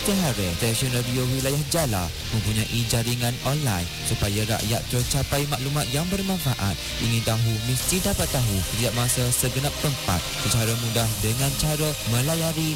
Isytihara stesen radio wilayah Jala mempunyai jaringan online supaya rakyat tercapai maklumat yang bermanfaat. Ingin tahu, mesti dapat tahu setiap masa segenap tempat secara mudah dengan cara melayari